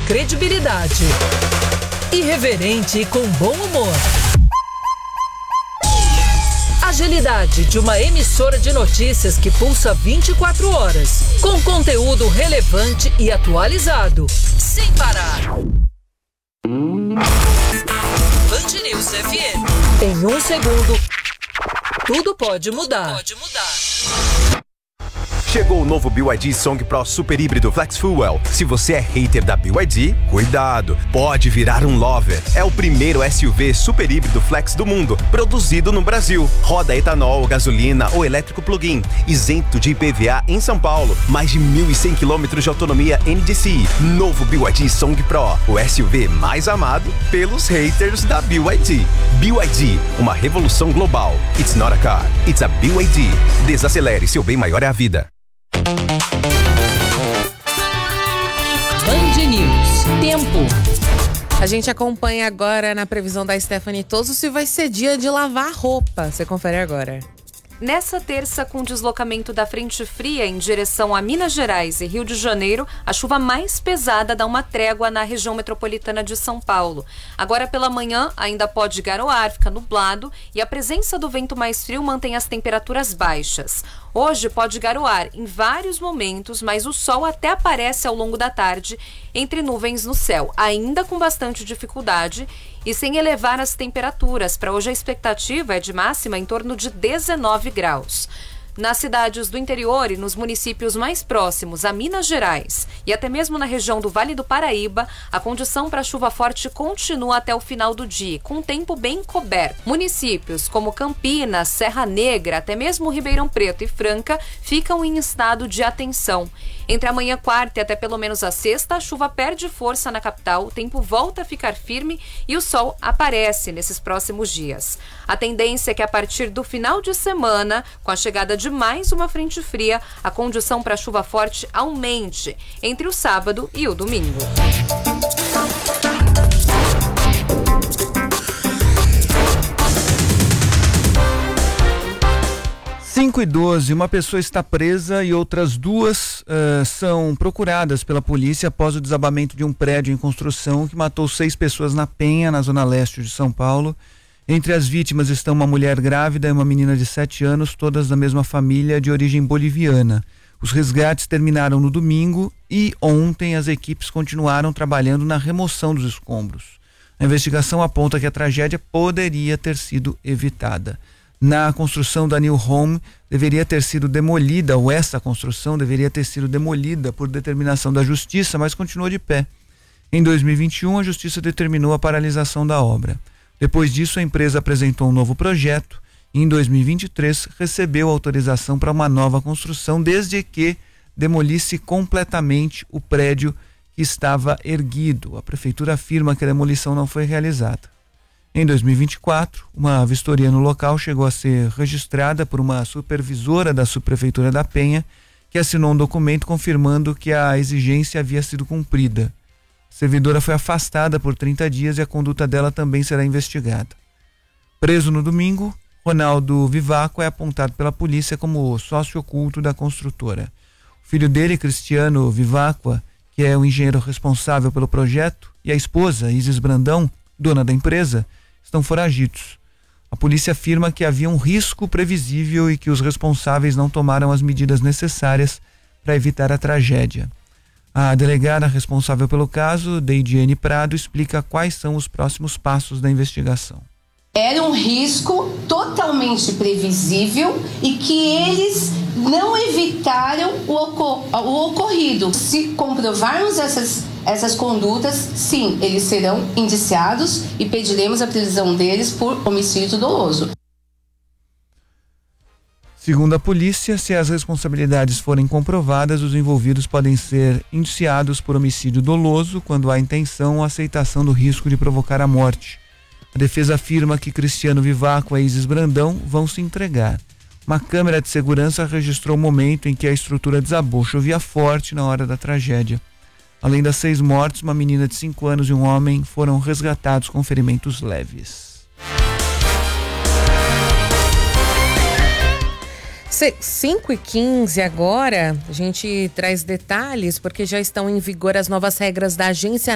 credibilidade. Irreverente e com bom humor. Agilidade de uma emissora de notícias que pulsa 24 horas, com conteúdo relevante e atualizado, sem parar. Band News FM. Em um segundo, tudo pode mudar. Chegou o novo BYD Song Pro Super Híbrido Flex Fuel. Se você é hater da BYD, cuidado, pode virar um lover. É o primeiro SUV super híbrido flex do mundo, produzido no Brasil. Roda etanol, gasolina ou elétrico plug-in, isento de IPVA em São Paulo. Mais de 1.100 km de autonomia NDCi. Novo BYD Song Pro, o SUV mais amado pelos haters da BYD. BYD, uma revolução global. It's not a car, it's a BYD. Desacelere, seu bem maior é a vida. Band News. Tempo. A gente acompanha agora na previsão da Stephanie Toso se vai ser dia de lavar roupa. Você confere agora. Nessa terça, com deslocamento da frente fria em direção a Minas Gerais e Rio de Janeiro, a chuva mais pesada dá uma trégua na região metropolitana de São Paulo. Agora pela manhã ainda pode garoar, fica nublado e a presença do vento mais frio mantém as temperaturas baixas. Hoje pode garoar em vários momentos, mas o sol até aparece ao longo da tarde entre nuvens no céu, ainda com bastante dificuldade e sem elevar as temperaturas. Para hoje a expectativa é de máxima em torno de 19 graus. Nas cidades do interior e nos municípios mais próximos a Minas Gerais e até mesmo na região do Vale do Paraíba, a condição para chuva forte continua até o final do dia, com tempo bem coberto. Municípios como Campinas, Serra Negra, até mesmo Ribeirão Preto e Franca ficam em estado de atenção. Entre amanhã quarta e até pelo menos a sexta, a chuva perde força na capital, o tempo volta a ficar firme e o sol aparece nesses próximos dias. A tendência é que a partir do final de semana, com a chegada de mais uma frente fria, a condição para chuva forte aumente entre o sábado e o domingo. 5h12, uma pessoa está presa e outras duas são procuradas pela polícia após o desabamento de um prédio em construção que matou 6 pessoas na Penha, na zona leste de São Paulo. Entre as vítimas estão uma mulher grávida e uma menina de 7 anos, todas da mesma família de origem boliviana. Os resgates terminaram no domingo e ontem as equipes continuaram trabalhando na remoção dos escombros. A investigação aponta que a tragédia poderia ter sido evitada. Na construção da New Home deveria ter sido demolida, ou essa construção deveria ter sido demolida por determinação da Justiça, mas continuou de pé. Em 2021, a Justiça determinou a paralisação da obra. Depois disso, a empresa apresentou um novo projeto e em 2023 recebeu autorização para uma nova construção, desde que demolisse completamente o prédio que estava erguido. A prefeitura afirma que a demolição não foi realizada. Em 2024, uma vistoria no local chegou a ser registrada por uma supervisora da subprefeitura da Penha, que assinou um documento confirmando que a exigência havia sido cumprida. A servidora foi afastada por 30 dias e a conduta dela também será investigada. Preso no domingo, Ronaldo Vivaco é apontado pela polícia como sócio oculto da construtora. O filho dele, Cristiano Vivaco, que é o engenheiro responsável pelo projeto, e a esposa, Isis Brandão, dona da empresa, estão foragidos. A polícia afirma que havia um risco previsível e que os responsáveis não tomaram as medidas necessárias para evitar a tragédia. A delegada responsável pelo caso, Deidiane Prado, explica quais são os próximos passos da investigação. Era um risco totalmente previsível e que eles não evitaram o ocorrido. Se comprovarmos essas condutas, sim, eles serão indiciados e pediremos a prisão deles por homicídio doloso. Segundo a polícia, se as responsabilidades forem comprovadas, os envolvidos podem ser indiciados por homicídio doloso quando há intenção ou aceitação do risco de provocar a morte. A defesa afirma que Cristiano Vivaco e Isis Brandão vão se entregar. Uma câmera de segurança registrou o momento em que a estrutura desabou. Chovia forte na hora da tragédia. Além das 6 mortes, uma menina de 5 anos e um homem foram resgatados com ferimentos leves. 5h15 agora, a gente traz detalhes porque já estão em vigor as novas regras da Agência